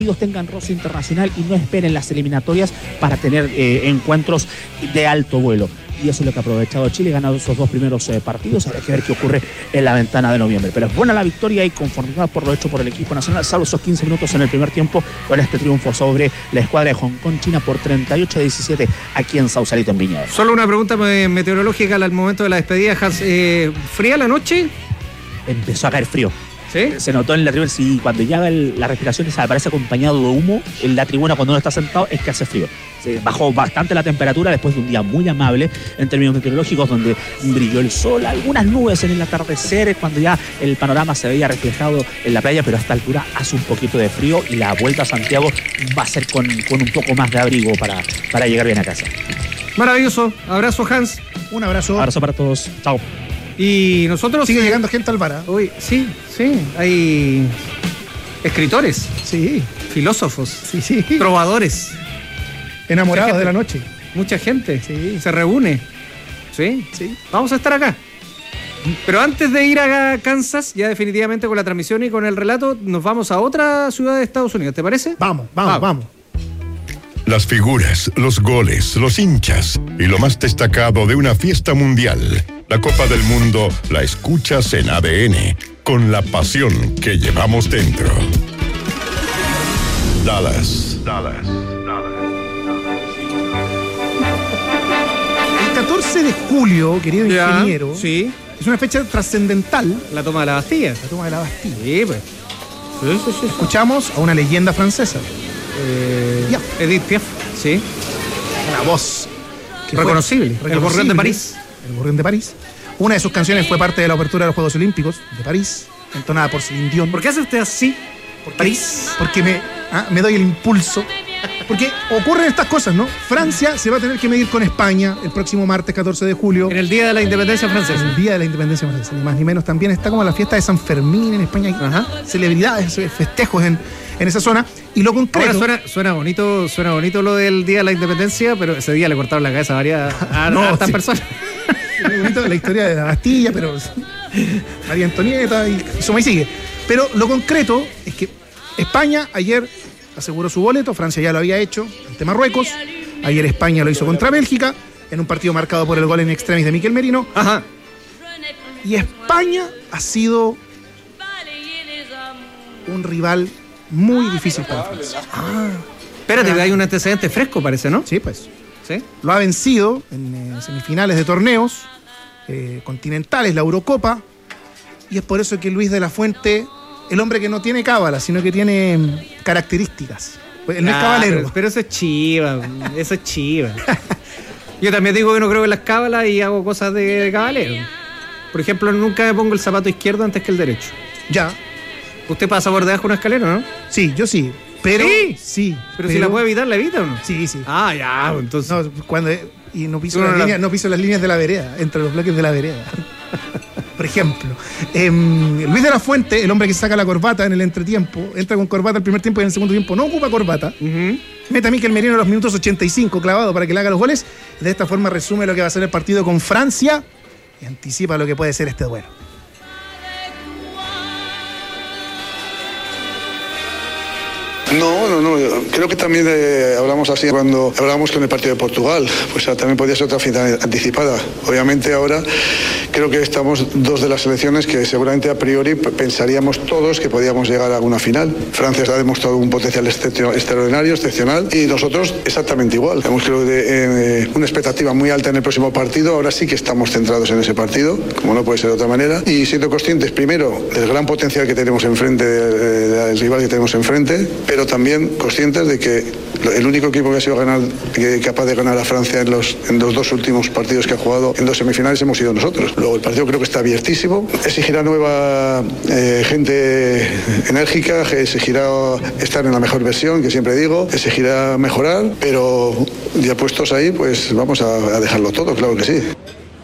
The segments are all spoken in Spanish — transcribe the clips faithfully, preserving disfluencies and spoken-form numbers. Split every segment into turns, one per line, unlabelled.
tengan roce internacional y no esperen las eliminatorias para tener eh, encuentros de alto vuelo. Y eso es lo que ha aprovechado Chile, ganando esos dos primeros eh, partidos. Habrá que ver qué ocurre en la ventana de noviembre. Pero es buena la victoria y conformada por lo hecho por el equipo nacional, salvo esos quince minutos en el primer tiempo, con este triunfo sobre la escuadra de Hong Kong, China, por treinta y ocho a diecisiete aquí en Sausalito, en Viña.
Solo una pregunta meteorológica al momento de la despedida, Hans. Eh, ¿Fría la noche?
Empezó a caer frío.
¿Sí?
Se notó en la tribuna, sí, cuando ya el, la respiración desaparece acompañado de humo en la tribuna cuando uno está sentado, es que hace frío. Se bajó bastante la temperatura después de un día muy amable en términos meteorológicos, donde brilló el sol, algunas nubes en el atardecer, cuando ya el panorama se veía reflejado en la playa, pero a esta altura hace un poquito de frío y la vuelta a Santiago va a ser con, con un poco más de abrigo para, para llegar bien a casa.
Maravilloso. Abrazo, Hans.
Un abrazo.
Abrazo para todos. Chao.
Y nosotros...
Sigue llegando gente al bar.
Hoy, sí, sí. Hay escritores.
Sí.
Filósofos.
Sí, sí.
Trovadores.
Enamorados de la noche.
Mucha gente.
Sí.
Se reúne. Sí.
Sí.
Vamos a estar acá. Pero antes de ir a Kansas, ya definitivamente con la transmisión y con el relato, nos vamos a otra ciudad de Estados Unidos. ¿Te parece?
Vamos, vamos, vamos.
Las figuras, los goles, los hinchas y lo más destacado de una fiesta mundial. La Copa del Mundo la escuchas en A D N, con la pasión que llevamos dentro. Dallas, Dallas, Dallas.
El catorce de julio, querido
Ya,
ingeniero,
sí.
es una fecha trascendental.
La toma de la Bastilla.
La toma de la Bastilla.
Sí, pues. Sí, sí, sí.
Escuchamos a una leyenda francesa.
Eh,
Piaf.
Edith Piaf, sí.
Una voz que
Reconocible.
fue
El Gorrión de París.
El Gorrión de París. Una de sus canciones fue parte de la apertura de los Juegos Olímpicos de París, entonada por Celine Dion.
¿Por qué hace usted así?
Porque,
París.
Porque me, ah, me doy el impulso. Porque ocurren estas cosas, ¿no? Francia se va a tener que medir con España el próximo martes catorce de julio.
En el Día de la Independencia Francesa.
El Día de la Independencia Francesa, ni más ni menos. También está como la fiesta de San Fermín en España. Hay
Ajá.
celebridades, festejos en, en esa zona. Y lo concreto...
Ahora suena, suena bonito, suena bonito lo del Día de la Independencia, pero ese día le cortaron la cabeza a varias a,
No,
a estas
sí.
personas.
Muy bonito la historia de la Bastilla, pero María Antonieta y, y suma y sigue. Pero lo concreto es que España ayer aseguró su boleto, Francia ya lo había hecho ante Marruecos, ayer España lo hizo contra Bélgica, en un partido marcado por el gol en extremis de Miquel Merino.
Ajá.
Y España ha sido un rival muy difícil para Francia.
Ah. Espérate, hay un antecedente fresco, parece, ¿no?
Sí, pues.
Sí.
Lo ha vencido en eh, semifinales de torneos eh, continentales, la Eurocopa, y es por eso que Luis de la Fuente, el hombre que no tiene cábala, sino que tiene mm, características. Pues él no es
Ah,
cabalero.
Pero, pero eso es chiva, eso es chiva. Yo también digo que no creo en las cábalas y hago cosas de, de caballero. Por ejemplo, nunca me pongo el zapato izquierdo antes que el derecho.
Ya,
Usted pasa por debajo de una escalera, ¿no?
sí, yo sí. Pero,
¿Sí?
sí.
Pero, si la puede evitar, ¿la evita o no?
Sí, sí.
Ah, ya, entonces.
No, cuando, y no piso,
No,
las
no, no.
líneas, no piso las líneas de la vereda, entre los bloques de la vereda. Por ejemplo, eh, Luis de la Fuente, el hombre que saca la corbata en el entretiempo, entra con corbata el primer tiempo y en el segundo tiempo no ocupa corbata.
Uh-huh.
Mete a Miquel Merino a los minutos ochenta y cinco clavado para que le haga los goles. De esta forma resume lo que va a ser el partido con Francia y anticipa lo que puede ser este duelo.
No, no, no. Creo que también eh, hablamos así cuando hablábamos con el partido de Portugal. Pues ah, también podía ser otra final anticipada. Obviamente ahora creo que estamos dos de las selecciones que seguramente a priori pensaríamos todos que podíamos llegar a una final. Francia ha demostrado un potencial extraordinario, excepcional, y nosotros exactamente igual. Tenemos creo de, eh, una expectativa muy alta en el próximo partido. Ahora sí que estamos centrados en ese partido, como no puede ser de otra manera, y siendo conscientes primero del gran potencial que tenemos enfrente, del rival que tenemos enfrente, pero también conscientes de que el único equipo que ha sido ganar, que capaz de ganar a Francia en los, en los dos últimos partidos que ha jugado en dos semifinales hemos sido nosotros. Luego el partido creo que está abiertísimo, exigirá nueva eh, gente enérgica, exigirá estar en la mejor versión, que siempre digo, exigirá mejorar, pero ya puestos ahí, pues vamos a, a dejarlo todo, claro que sí.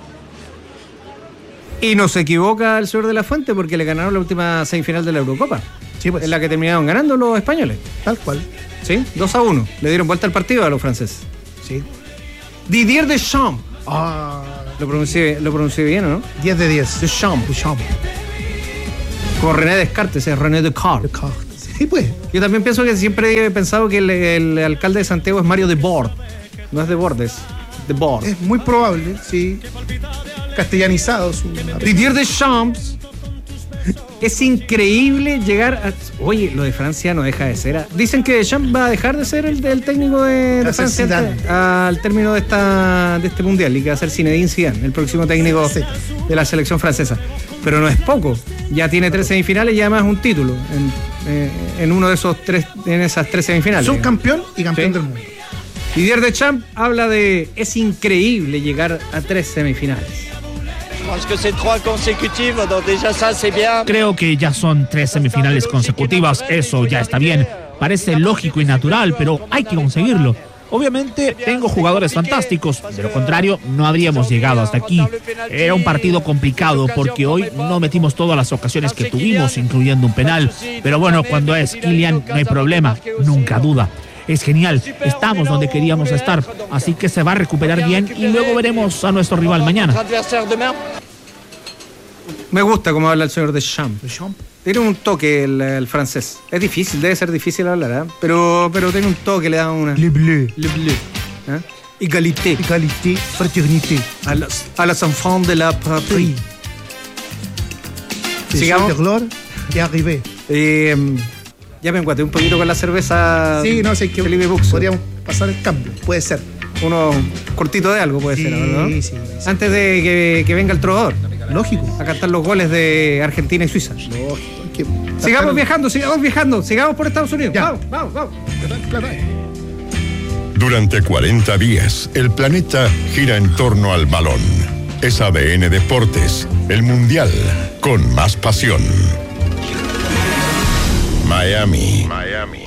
Y no se equivoca el señor de la Fuente porque le ganaron la última semifinal de la Eurocopa.
Sí, pues.
Es la que terminaron ganando los españoles.
Tal cual.
Sí, dos a uno. Le dieron vuelta al partido a los franceses.
Sí.
Didier Deschamps.
Ah,
Lo pronuncié, lo pronuncié bien, ¿o no?
diez de diez.
Deschamps.
Deschamps.
Como René Descartes, es René Descartes.
Descartes. Sí, pues.
Yo también pienso que siempre he pensado que el, el alcalde de Santiago es Mario Debord. No es Debordes, Debord.
Es muy probable, sí. Castellanizado su
Didier Deschamps. Es increíble llegar a... Oye, lo de Francia no deja de ser... Dicen que Deschamps va a dejar de ser el, el técnico de, de Francia al, al término de esta de este mundial y que va a ser Zinedine Zidane, el próximo técnico de la selección francesa. Pero no es poco. Ya tiene tres semifinales y además un título en, eh, en uno de esos tres, en esas tres semifinales.
Subcampeón y campeón, ¿sí?, del mundo.
Didier Deschamps habla de... Es increíble llegar a tres semifinales.
Creo que ya son tres semifinales consecutivas, eso ya está bien. Parece lógico y natural, pero hay que conseguirlo. Obviamente tengo jugadores fantásticos, de lo contrario no habríamos llegado hasta aquí. Era un partido complicado porque hoy no metimos todas las ocasiones que tuvimos, incluyendo un penal. Pero bueno, cuando es Kylian no hay problema, nunca duda. Es genial, estamos donde queríamos estar, así que se va a recuperar bien y luego veremos a nuestro rival mañana.
Me gusta cómo habla el señor Deschamps. Tiene un toque el, el francés. Es difícil, debe ser difícil hablar, ¿eh? Pero, pero tiene un toque, le da una...
Le bleu.
Le bleu. ¿Eh? Égalité.
Égalité, fraternité.
A los, a los enfants de la patrie.
Sí.
Sigamos.
De gloire y arrivé.
Eh, ya me encuentro un poquito con la cerveza.
Sí, no sé, que
Felipe Buxo.
podríamos pasar el cambio, puede ser.
Uno cortito de algo puede
Sí,
ser, ¿no?
sí, sí.
Antes de que, que venga el trovador.
Lógico.
A cantar los goles de Argentina y Suiza.
Lógico. Que-
Sigamos viajando, sigamos viajando, sigamos por Estados Unidos.
Ya.
Vamos, vamos, vamos.
Durante cuarenta días, el planeta gira en torno al balón. Es A D N Deportes, el mundial con más pasión. Miami. Miami.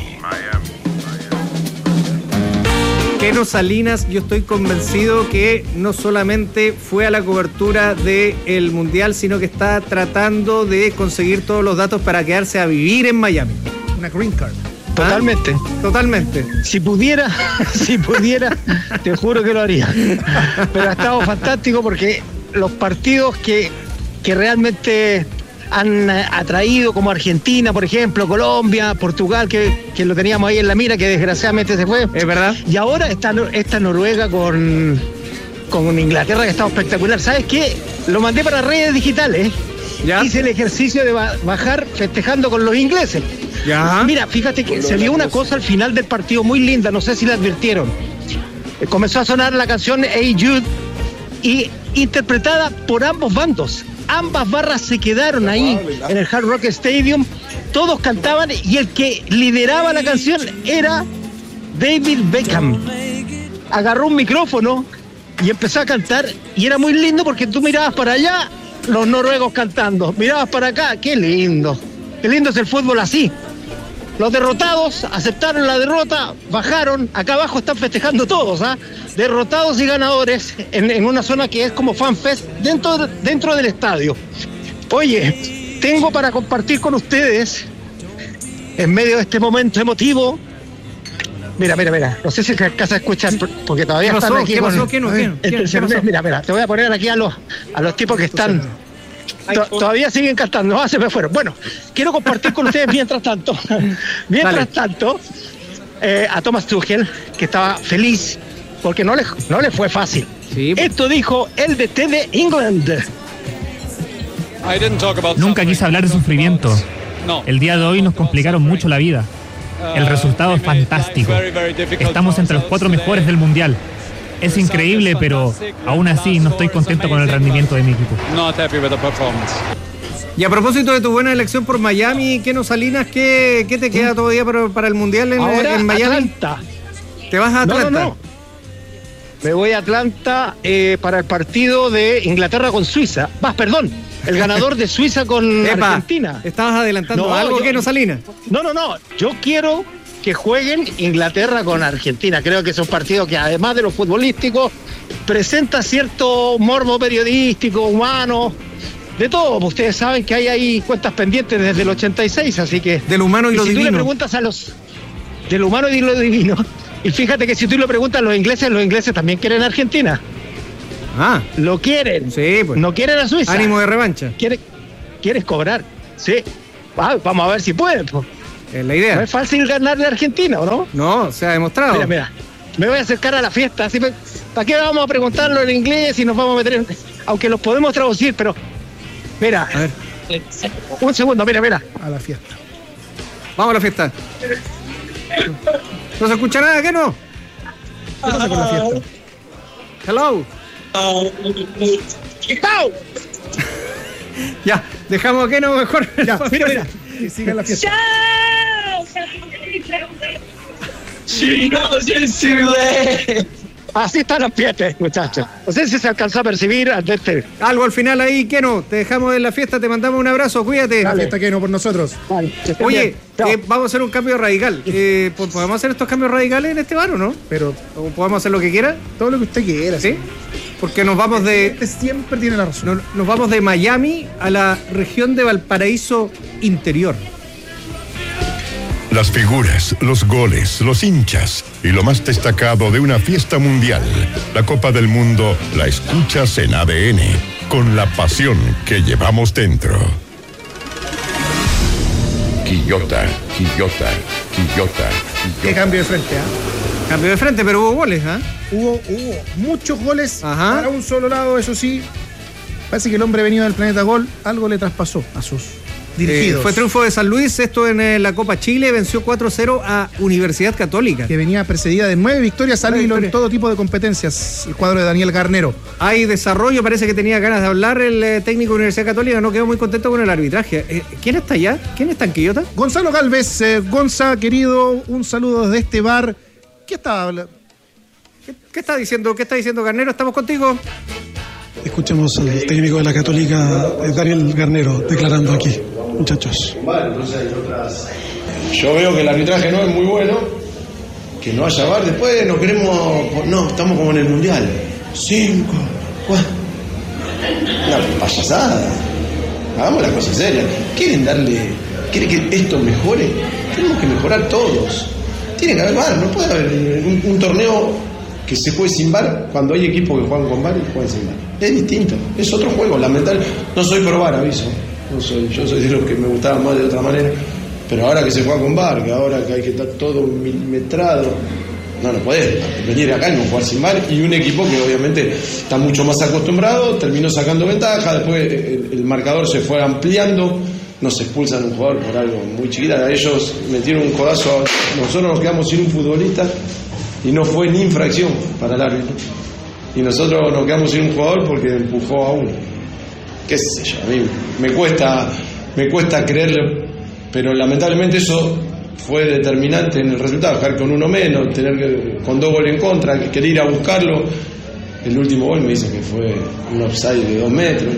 Keno Salinas, yo estoy convencido que no solamente fue a la cobertura del Mundial, sino que está tratando de conseguir todos los datos para quedarse a vivir en Miami.
Una green card.
Totalmente.
Totalmente.
Si pudiera, si pudiera, te juro que lo haría. Pero ha estado fantástico porque los partidos que, que realmente han atraído, como Argentina, por ejemplo, Colombia, Portugal, que, que lo teníamos ahí en la mira, que desgraciadamente se fue.
Es verdad.
Y ahora está esta Noruega con, con Inglaterra, que ha estado espectacular. ¿Sabes qué? Lo mandé para redes digitales.
¿Ya?
Hice el ejercicio de ba- bajar festejando con los ingleses.
Ya.
Mira, fíjate que se dio una cosa al final del partido muy linda, no sé si la advirtieron. Eh, Comenzó a sonar la canción Hey Jude y interpretada por ambos bandos. Ambas barras se quedaron ahí en el Hard Rock Stadium, todos cantaban y el que lideraba la canción era David Beckham. Agarró un micrófono y empezó a cantar y era muy lindo porque tú mirabas para allá, los noruegos cantando, mirabas para acá, qué lindo, qué lindo es el fútbol así. Los derrotados aceptaron la derrota, bajaron, acá abajo están festejando todos, ¿ah? Derrotados y ganadores en, en una zona que es como FanFest dentro, de- dentro del estadio. Oye, tengo para compartir con ustedes, en medio de este momento emotivo, mira, mira, mira, no sé si se alcanza a escuchar porque todavía
¿Qué
están
pasó?
aquí
¿Qué
con-
pasó? ¿Qué no? ¿Qué no? ¿Qué-
entre-
qué pasó?
Mira, mira, te voy a poner aquí a los, a los tipos que están... To- Todavía siguen cantando, ah, se me fueron. Bueno, quiero compartir con ustedes mientras tanto, mientras
Dale.
tanto, eh, a Thomas Tuchel, que estaba feliz porque no le, no le fue fácil.
Sí.
Esto dijo el D T de England.
Nunca quise hablar de sufrimiento. El día de hoy nos complicaron mucho la vida. El resultado es fantástico. Estamos entre los cuatro mejores del mundial. Es increíble, pero aún así no estoy contento con el rendimiento de mi equipo.
Y a propósito de tu buena elección por Miami, Keno Salinas, ¿qué, qué te queda todavía para, para el Mundial en,
Ahora
en Miami?
Atlanta.
¿Te vas a
No,
Atlanta?
no, no. Me voy a Atlanta eh, para el partido de Inglaterra con Suiza. Vas, perdón, el ganador de Suiza con
Epa,
Argentina.
¿estabas adelantando
No,
algo,
yo-
Keno Salinas?
No, no, no. Yo quiero que jueguen Inglaterra con Argentina. Creo que es un partido que, además de lo futbolístico, presenta cierto morbo periodístico, humano, de todo. Ustedes saben que hay ahí cuentas pendientes desde el ochenta y seis, así que...
Del humano y,
Y
lo
si tú le
divino.
preguntas a los... Del humano y lo divino. Y fíjate que si tú le preguntas a los ingleses, los ingleses también quieren a Argentina.
Ah,
Lo quieren.
sí, pues.
No quieren a Suiza.
Ánimo de revancha.
Quiere- ¿Quieres cobrar? Sí. Va, vamos a ver si pueden. po.
Es la idea.
No es fácil ganarle a Argentina, ¿o no?
No, se ha demostrado.
Mira, mira. Me voy a acercar a la fiesta. Así me, ¿para qué vamos a preguntarlo en inglés y nos vamos a meter en... Aunque los podemos traducir, pero... Mira.
A ver.
Un segundo, mira, mira.
A la fiesta.
Vamos a la fiesta. ¿No se escucha nada? ¿Qué no?
¿Qué pasa con la fiesta?
Hello. Ya, dejamos que no mejor.
Ya,
mira, mira.
Que siga la fiesta.
Así están las fiestas, muchachos. No sé si se alcanzó a percibir desde...
Algo al final ahí, Keno. Te dejamos en la fiesta, te mandamos un abrazo, cuídate.
La fiesta que no por nosotros.
Vale,
Oye, eh, vamos a hacer un cambio radical. Eh, ¿Podemos hacer estos cambios radicales en este bar o no?
Pero
¿O podemos hacer lo que quiera?
todo lo que usted quiera,
¿Sí? Porque nos vamos de...
Usted siempre tiene la razón.
Nos, nos vamos de Miami a la región de Valparaíso interior.
Las figuras, los goles, los hinchas y lo más destacado de una fiesta mundial. La Copa del Mundo la escuchas en A D N, con la pasión que llevamos dentro. Quillota, Quillota, Quillota.
Qué cambio de frente, ¿ah?
Cambio de frente, pero hubo goles, ¿ah?
Hubo, hubo muchos goles
Ajá.
para un solo lado, eso sí. Parece que el hombre venido del planeta Gol algo le traspasó a sus dirigidos.
Eh, fue triunfo de San Luis, esto en eh, la Copa Chile, venció cuatro cero a Universidad Católica.
Que venía precedida de nueve victorias al
Nueve
hilo en
victorias.
todo tipo de competencias. El cuadro de Daniel Garnero.
Hay desarrollo, parece que tenía ganas de hablar el eh, técnico de Universidad Católica, no quedó muy contento con el arbitraje. Eh, ¿Quién está allá? ¿Quién está en Quillota?
Gonzalo Galvez, eh, Gonza, querido, un saludo desde este bar. ¿Qué estaba hablando?
¿Qué, qué está diciendo? ¿Qué está diciendo Garnero? ¿Estamos contigo?
Escuchemos al técnico de la Católica, Daniel Garnero, declarando aquí, muchachos.
Yo veo que el arbitraje no es muy bueno, que no haya V A R. Después nos queremos... No, estamos como en el Mundial. Cinco, cuatro... Una payasada. Hagamos la cosa seria. ¿Quieren darle... ¿Quieren que esto mejore? Tenemos que mejorar todos. Tiene que haber V A R. No puede haber un, un torneo que se juegue sin V A R cuando hay equipos que juegan con V A R y juegan sin V A R. Es distinto. Es otro juego. Lamentable. No soy pro V A R, aviso. No soy, yo soy de los que me gustaba más de otra manera. Pero ahora que se juega con V A R, que ahora que hay que estar todo milimetrado, no, no podés venir acá y no jugar sin V A R. Y un equipo que obviamente está mucho más acostumbrado, terminó sacando ventaja, después el, el marcador se fue ampliando, nos expulsan un jugador por algo muy chiquita. Ellos metieron un codazo, nosotros nos quedamos sin un futbolista y no fue ni infracción para el árbitro. Y nosotros nos quedamos sin un jugador porque empujó a uno. Qué sé yo, a mí me cuesta, me cuesta creerlo. Pero lamentablemente eso fue determinante en el resultado, jugar con uno menos, tener que, con dos goles en contra, querer ir a buscarlo. El último gol me dice que fue un offside de dos metros.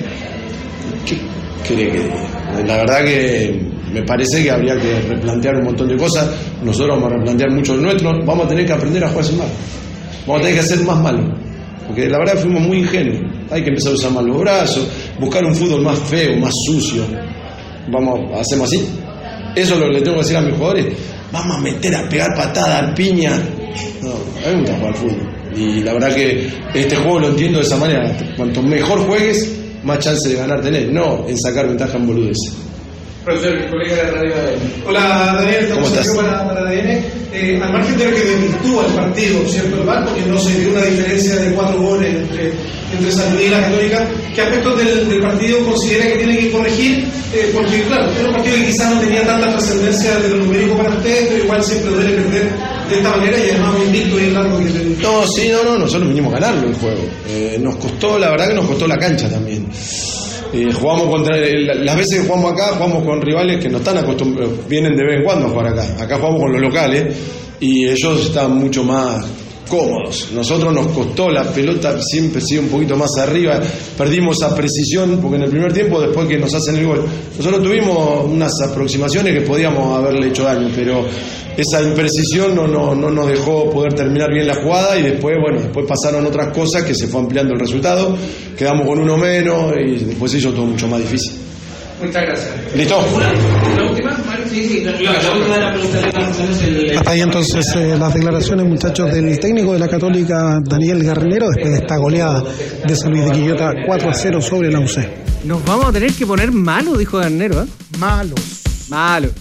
¿Qué cree que diga? La verdad que me parece que habría que replantear un montón de cosas. Nosotros vamos a replantear mucho el nuestro. Vamos a tener que aprender a jugar sin mal. Vamos a tener que hacer más malo. Porque la verdad fuimos muy ingenuos. Hay que empezar a usar más los brazos, buscar un fútbol más feo, más sucio. Vamos, hacemos así. Eso es lo que le tengo que decir a mis jugadores. Vamos a meter a pegar patadas, piña. No, a mí me gusta jugar fútbol. Y la verdad que este juego lo entiendo de esa manera. Cuanto mejor juegues, más chance de ganar tenés. No en sacar ventaja en boludeces.
Profesor, mi colega de Radio A D N. Hola Daniel,
¿cómo estás?
Para, para A D N. Eh, al margen de lo que desvirtúa el partido, ¿cierto? El V A R, porque no se dio una diferencia de cuatro goles entre, entre San Luis y la Católica. ¿Qué aspectos del, del partido considera que tiene que corregir? Eh, porque, claro, era un partido que quizás no tenía tanta trascendencia de lo numérico para ustedes, pero igual siempre duele perder de esta manera y además un invicto y el largo que tenemos.
No, sí, no, no, nosotros vinimos a ganarlo el juego. Eh, nos costó, la verdad que nos costó la cancha también. Eh, jugamos contra, las veces que jugamos acá, jugamos con rivales que no están acostumbrados, vienen de vez en cuando a jugar acá. Acá jugamos con los locales y ellos están mucho más cómodos. Nosotros nos costó, la pelota siempre sigue un poquito más arriba, perdimos esa precisión porque en el primer tiempo, después que nos hacen el gol, nosotros tuvimos unas aproximaciones que podíamos haberle hecho daño, pero esa imprecisión no, no, no nos dejó poder terminar bien la jugada y después, bueno, después pasaron otras cosas que se fue ampliando el resultado, quedamos con uno menos y después se hizo todo mucho más difícil.
Muchas gracias.
¿Listo?
La última, sí, sí, la, la última de la pregunta de más o menos el...
Hasta ahí entonces eh, las declaraciones, muchachos, del técnico de la Católica, Daniel Garnero, después de esta goleada de San Luis de Quillota cuatro a cero sobre la U C.
Nos vamos a tener que poner malos, dijo Garnero, ¿eh?
Malos.
Malo.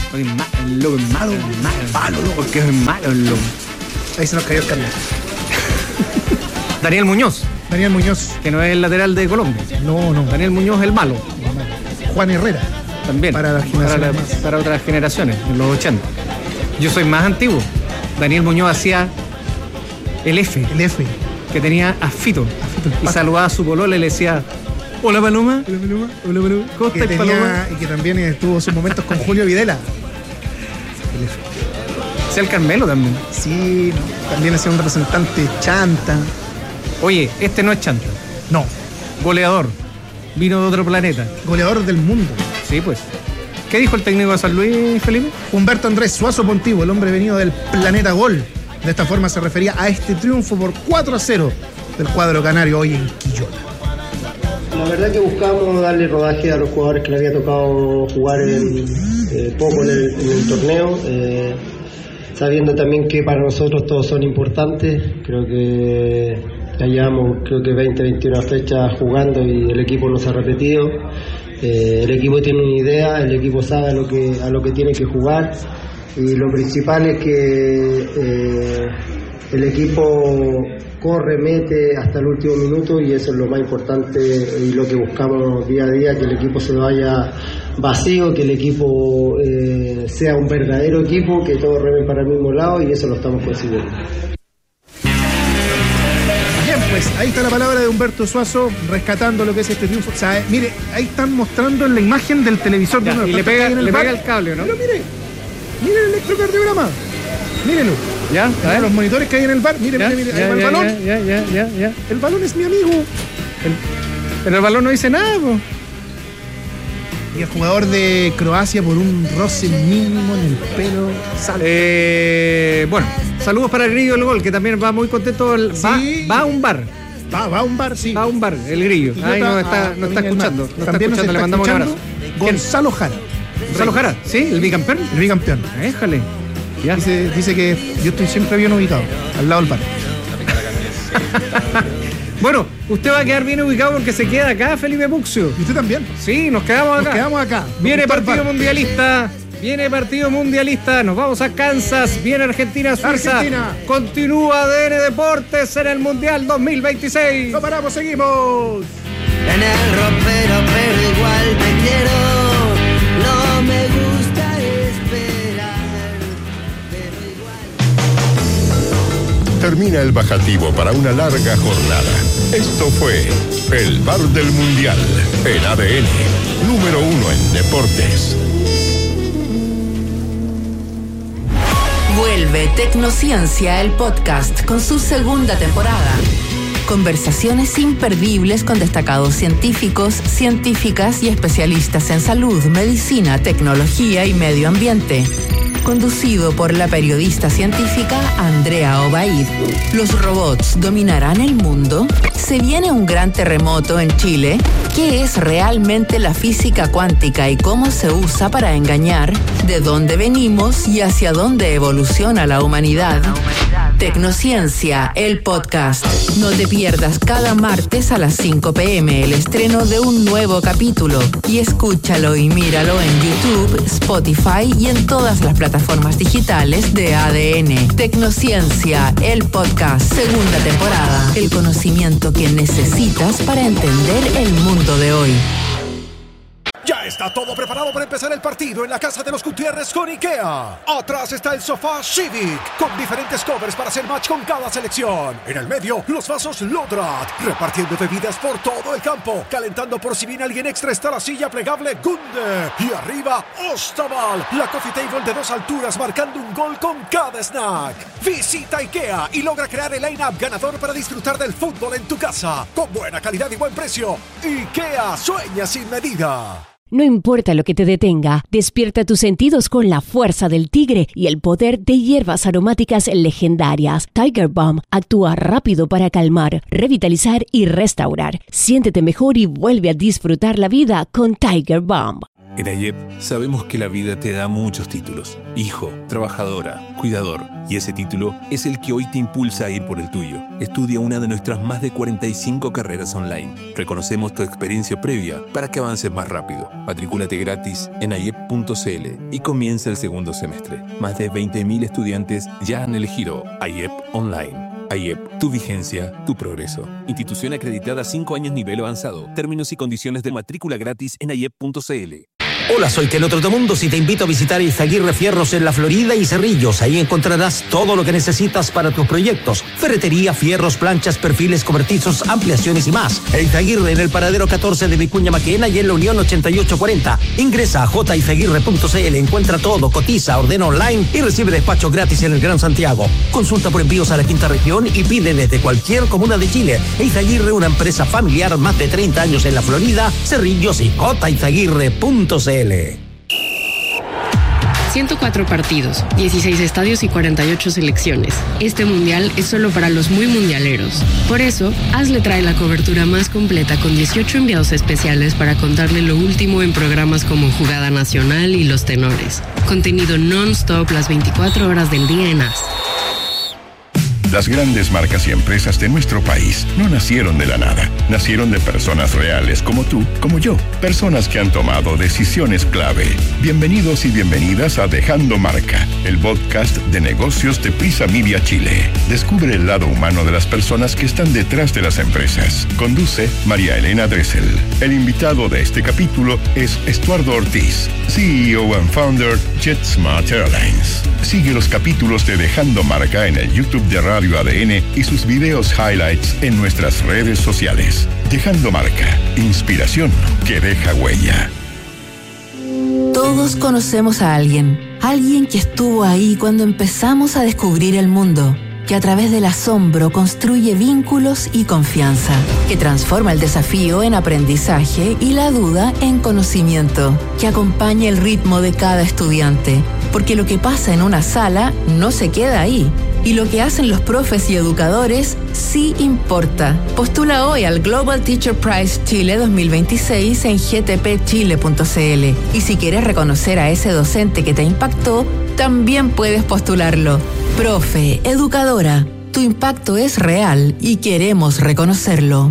Porque es malo, el loco es malo, es malo, malo, loco. Porque es malo el loco.
Ahí se nos cayó el carnet.
Daniel Muñoz.
Daniel Muñoz.
Que no es el lateral de Colombia.
No, no.
Daniel Muñoz el malo.
Juan Herrera.
También.
Para las generaciones
para, la, para otras generaciones, en los ochenta. Yo soy más antiguo. Daniel Muñoz hacía el F.
El F.
Que tenía a Fito. A Fito y saludaba a su polola y le decía: hola Paloma.
Hola Paloma. Hola Paloma. ¿Cómo estás, Paloma? Y que también tuvo sus momentos con Julio Videla.
El F. Hacía el Carmelo también.
Sí, no. También hacía un representante chanta.
Oye, este no es chanta.
No.
Goleador. Vino de otro planeta.
Goleador del mundo.
Sí, pues. ¿Qué dijo el técnico de San Luis, Felipe?
Humberto Andrés Suazo Pontivo, el hombre venido del planeta Gol. De esta forma se refería a este triunfo por cuatro a cero del cuadro canario hoy en Quillota.
La verdad que buscamos darle rodaje a los jugadores que le había tocado jugar en, eh, poco en el, en el torneo, eh, sabiendo también que para nosotros todos son importantes. Creo que ya llevamos creo que veinte, veintiuna fechas jugando y el equipo no se ha repetido. Eh, el equipo tiene una idea, el equipo sabe a lo que, a lo que tiene que jugar, y lo principal es que eh, el equipo corre, mete hasta el último minuto, y eso es lo más importante y lo que buscamos día a día, que el equipo se vaya vacío, que el equipo eh, sea un verdadero equipo, que todos remen para el mismo lado, y eso lo estamos consiguiendo.
Pues ahí está la palabra de Humberto Suazo rescatando lo que es este triunfo. O sea, eh, mire, ahí están mostrando en la imagen del televisor.
Ya,
de
y le pega,
en el,
le pega el cable, ¿no?
Pero mire, mire el electrocardiograma. Mírenlo.
Ya, a ver.
Los monitores que hay en el bar. Mire,
ya,
mire, mire.
Ya,
Ahí va el
ya,
balón.
Ya, ya, ya, ya.
El balón es mi amigo.
El, pero el balón no dice nada, po.
Y el jugador de Croacia, por un roce mínimo en el pelo, sale.
Eh, bueno, saludos para el Grillo del Gol, que también va muy contento. El,
sí.
va, va a un bar.
Va, va a un bar, sí.
Va a un bar, el Grillo. Ahí nos está, no está escuchando. Nos está escuchando,
está
le mandamos un abrazo.
Gonzalo Jara.
Gonzalo Jara, ¿sí? ¿El bicampeón?
El bicampeón.
Déjale.
Ya. Dice, dice que yo estoy siempre bien ubicado, al lado del bar.
Bueno, usted va a quedar bien ubicado porque se queda acá, Felipe Puxio.
¿Y usted también?
Sí, nos quedamos acá.
Nos quedamos acá.
Viene partido mundialista. Viene partido mundialista. Nos vamos a Kansas. Viene Argentina, Suiza.
Argentina.
Continúa A D N Deportes en el Mundial dos mil veintiséis.
No paramos, seguimos.
En el ropero, pero igual te quiero. No me gusta esperar, pero igual.
Termina el bajativo para una larga jornada. Esto fue el Bar del Mundial en A D N, número uno en deportes.
Vuelve Tecnociencia, el podcast, con su segunda temporada. Conversaciones imperdibles con destacados científicos, científicas y especialistas en salud, medicina, tecnología y medio ambiente. Conducido por la periodista científica Andrea Obaid. ¿Los robots dominarán el mundo? ¿Se viene un gran terremoto en Chile? ¿Qué es realmente la física cuántica y cómo se usa para engañar? ¿De dónde venimos y hacia dónde evoluciona la humanidad? Tecnociencia, el podcast. No te pierdas cada martes a las cinco pm el estreno de un nuevo capítulo y escúchalo y míralo en YouTube, Spotify y en todas las plataformas digitales de A D N. Tecnociencia, el podcast, segunda temporada. El conocimiento que necesitas para entender el mundo de hoy.
Ya está todo preparado para empezar el partido en la casa de los Gutiérrez con IKEA. Atrás está el sofá Civic, con diferentes covers para hacer match con cada selección. En el medio, los vasos Lodrat, repartiendo bebidas por todo el campo. Calentando por si viene alguien extra está la silla plegable Gunde. Y arriba, Ostaval, la coffee table de dos alturas marcando un gol con cada snack. Visita IKEA y logra crear el line-up ganador para disfrutar del fútbol en tu casa. Con buena calidad y buen precio. IKEA, sueña sin medida.
No importa lo que te detenga, despierta tus sentidos con la fuerza del tigre y el poder de hierbas aromáticas legendarias. Tiger Balm actúa rápido para calmar, revitalizar y restaurar. Siéntete mejor y vuelve a disfrutar la vida con Tiger Balm.
En AIEP sabemos que la vida te da muchos títulos. Hijo, trabajadora, cuidador. Y ese título es el que hoy te impulsa a ir por el tuyo. Estudia una de nuestras más de cuarenta y cinco carreras online. Reconocemos tu experiencia previa para que avances más rápido. Matricúlate gratis en aiep punto cl y comienza el segundo semestre. Más de veinte mil estudiantes ya han elegido AIEP Online. AIEP, tu vigencia, tu progreso. Institución acreditada cinco años nivel avanzado. Términos y condiciones de matrícula gratis en aiep punto cl.
Hola, soy Telo Trotamundos y te invito a visitar Izaguirre Fierros en La Florida y Cerrillos. Ahí encontrarás todo lo que necesitas para tus proyectos. Ferretería, fierros, planchas, perfiles cobertizos, ampliaciones y más. Izaguirre en el paradero catorce de Vicuña Maquena y en la Unión ochenta y ocho cuarenta. Ingresa a j izaguirre punto cl, encuentra todo, cotiza, ordena online y recibe despacho gratis en el Gran Santiago. Consulta por envíos a la quinta región y pide desde cualquier comuna de Chile. Izaguirre, una empresa familiar, más de treinta años en La Florida, Cerrillos y j izaguirre punto cl.
ciento cuatro partidos, dieciséis estadios y cuarenta y ocho selecciones. Este mundial es solo para los muy mundialeros. Por eso, Hazle trae la cobertura más completa con dieciocho enviados especiales para contarle lo último en programas como Jugada Nacional y Los Tenores. Contenido non-stop las veinticuatro horas del día en A S.
Las grandes marcas y empresas de nuestro país no nacieron de la nada. Nacieron de personas reales como tú, como yo. Personas que han tomado decisiones clave. Bienvenidos y bienvenidas a Dejando Marca, el podcast de negocios de Prisa Media Chile. Descubre el lado humano de las personas que están detrás de las empresas. Conduce María Elena Dressel. El invitado de este capítulo es Estuardo Ortiz, C E O and founder JetSmart Airlines. Sigue los capítulos de Dejando Marca en el YouTube de Radio A D N y sus videos highlights en nuestras redes sociales. Dejando Marca, inspiración que deja huella.
Todos conocemos a alguien, alguien que estuvo ahí cuando empezamos a descubrir el mundo, que a través del asombro construye vínculos y confianza, que transforma el desafío en aprendizaje y la duda en conocimiento, que acompaña el ritmo de cada estudiante, porque lo que pasa en una sala no se queda ahí. Y lo que hacen los profes y educadores sí importa. Postula hoy al Global Teacher Prize Chile dos mil veintiséis en g t p chile punto c l. Y si quieres reconocer a ese docente que te impactó, también puedes postularlo. Profe, educadora, tu impacto es real y queremos reconocerlo.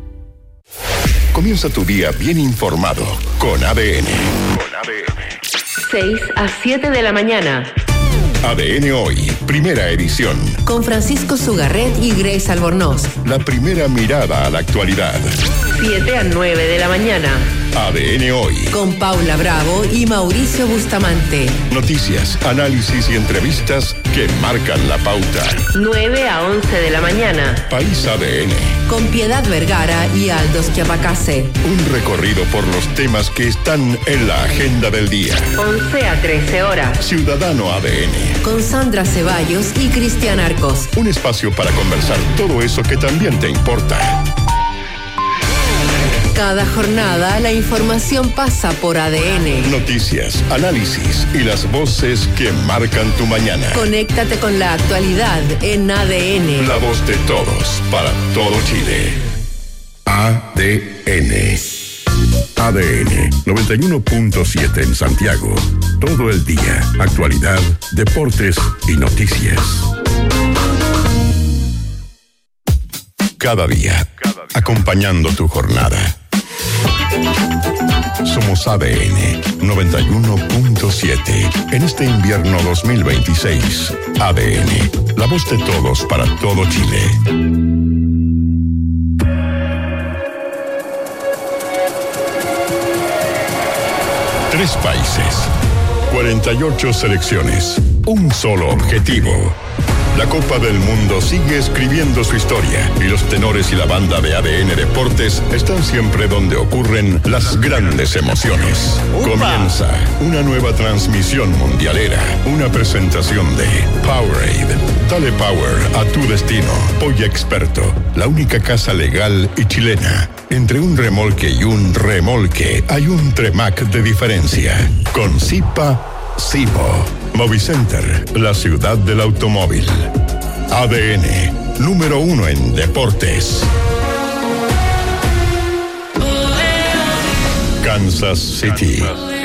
Comienza tu día bien informado con A D N. Con A D N.
seis a siete de la mañana.
A D N Hoy, primera edición.
Con Francisco Sugarret y Grace Albornoz.
La primera mirada a la actualidad.
siete a nueve de la mañana.
A D N Hoy.
Con Paula Bravo y Mauricio Bustamante.
Noticias, análisis y entrevistas que marcan la pauta.
nueve a once de la mañana.
País A D N.
Con Piedad Vergara y Aldo Schiapacase.
Un recorrido por los temas que están en la agenda del día.
once a trece horas.
Ciudadano A D N.
Con Sandra Ceballos y Cristian Arcos.
Un espacio para conversar todo eso que también te importa.
Cada jornada la información pasa por A D N.
Noticias, análisis y las voces que marcan tu mañana.
Conéctate con la actualidad en A D N.
La voz de todos, para todo Chile. A D N. A D N noventa y uno punto siete en Santiago. Todo el día. Actualidad, deportes y noticias. Cada día, acompañando tu jornada. Somos A D N noventa y uno punto siete. En este invierno dos mil veintiséis, A D N, la voz de todos para todo Chile. Tres países, cuarenta y ocho selecciones, un solo objetivo. La Copa del Mundo sigue escribiendo su historia y los tenores y la banda de A D N Deportes están siempre donde ocurren las grandes emociones. Comienza una nueva transmisión mundialera, una presentación de Powerade. Dale power a tu destino. Polla Experto, la única casa legal y chilena. Entre un remolque y un remolque hay un Tremac de diferencia. Con Zipa, Zipo. Movicenter, la ciudad del automóvil. A D N, número uno en deportes. Kansas City.